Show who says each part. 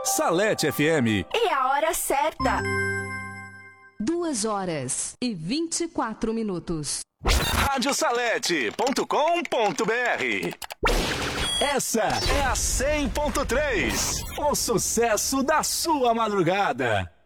Speaker 1: Salete FM.
Speaker 2: E a hora certa.
Speaker 3: 2h24.
Speaker 1: Radiosalete.com.br. Essa é a 100.3, o sucesso da sua madrugada.